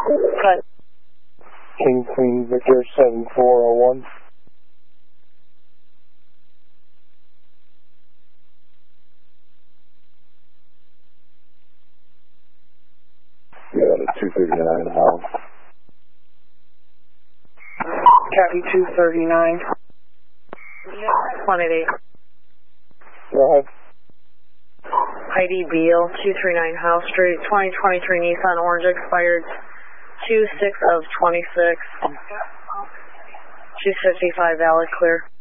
Cut. King Queen Victor 7401. You got a 239 house. Copy 239. 188. Go ahead. ID Beal, 239 House Street, 2023 Nissan Orange, expired 2/6 of 26. 255 valid clear.